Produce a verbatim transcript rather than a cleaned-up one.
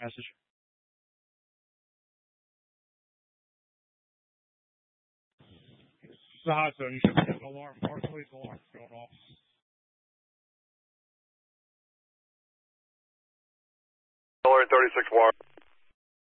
Message. This is a hot zone. You should get an alarm. Our police alarm's going off. thirty-six one.